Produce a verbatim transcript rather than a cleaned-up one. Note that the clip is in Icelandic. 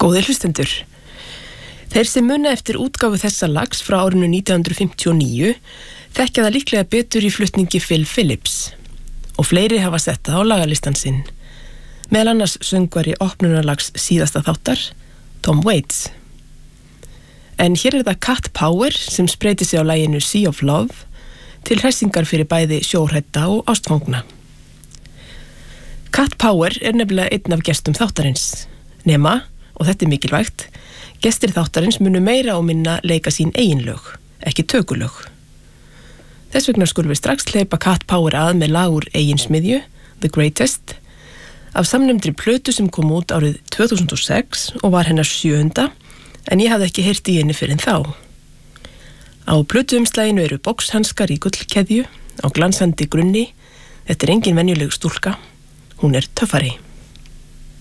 Góðir hlustendur. Þeir sem muna eftir útgáfu þessa lags frá árinu nítján hundruð fimmtíu og níu þekkja það líklega betur í flutningi Phil Phillips og fleiri hafa sett það á lagalistan sinn. Meðal annars söngvari opnunarlags síðasta þáttar, Tom Waits. En hér er það Cat Power sem spreyti sig á laginu Sea of Love til hressingar fyrir bæði sjóhrædda og ástfangna. Cat Power er nefnilega einn af gestum þáttarins. Nema, og þetta er mikilvægt, gestir þáttarins munu meira og minna leika sín eigin lög, ekki tökulög. Þess vegna skulum við strax hleypa Cat Power að með lag úr eigin smiðju, The Greatest, af samnefndri plötu sem kom út árið tvö þúsund og sex og var hennar sjöunda, en ég hafði ekki heyrt í henni fyrr en þá. Á plötuumslaginu eru boxhanskar í gullkeðju, á glansandi grunni, þetta er engin venjuleg stúlka, hún er töffari.